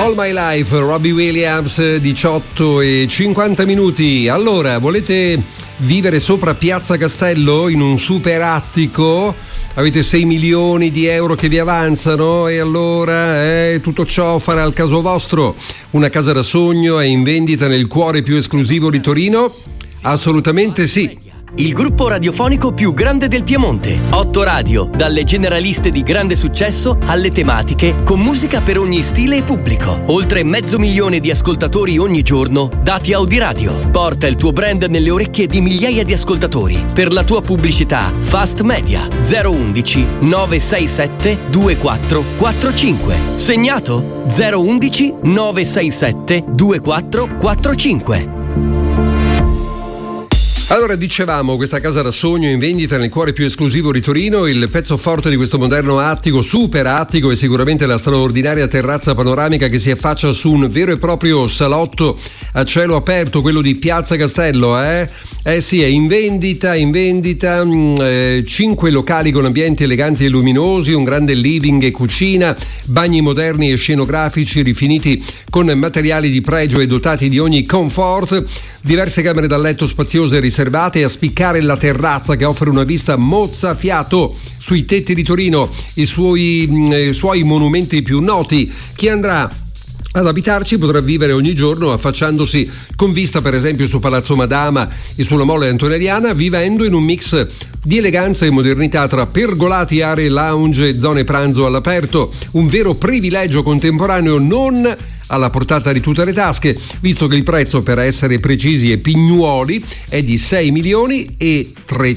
All My Life, Robbie Williams, 18:50. Allora, volete vivere sopra Piazza Castello in un super attico? Avete 6 milioni di euro che vi avanzano e allora tutto ciò farà il caso vostro. Una casa da sogno è in vendita nel cuore più esclusivo di Torino? Assolutamente sì. Il gruppo radiofonico più grande del Piemonte. 8 radio, dalle generaliste di grande successo alle tematiche, con musica per ogni stile e pubblico. Oltre 500.000 di ascoltatori ogni giorno, dati Audiradio. Porta il tuo brand nelle orecchie di migliaia di ascoltatori. Per la tua pubblicità, Fast Media 011 967 2445. Segnato 011 967 2445. Allora, dicevamo, questa casa da sogno in vendita nel cuore più esclusivo di Torino. Il pezzo forte di questo moderno attico, super attico, è sicuramente la straordinaria terrazza panoramica che si affaccia su un vero e proprio salotto a cielo aperto, quello di Piazza Castello, sì, è in vendita, 5 locali con ambienti eleganti e luminosi, un grande living e cucina, bagni moderni e scenografici rifiniti con materiali di pregio e dotati di ogni comfort, diverse camere da letto spaziose e riservate, a spiccare la terrazza che offre una vista mozzafiato sui tetti di Torino, i suoi monumenti più noti. Chi andrà ad abitarci potrà vivere ogni giorno affacciandosi con vista per esempio su Palazzo Madama e sulla Mole Antonelliana, vivendo in un mix di eleganza e modernità tra pergolati, aree lounge e zone pranzo all'aperto. Un vero privilegio contemporaneo non alla portata di tutte le tasche, visto che il prezzo, per essere precisi e pignuoli, è di 6 milioni e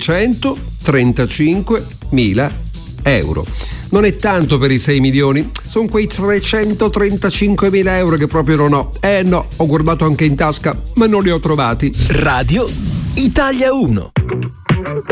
335 mila euro. Non è tanto per i 6 milioni, sono quei 335 mila euro che proprio non ho. No, ho guardato anche in tasca, ma non li ho trovati. Radio Italia 1.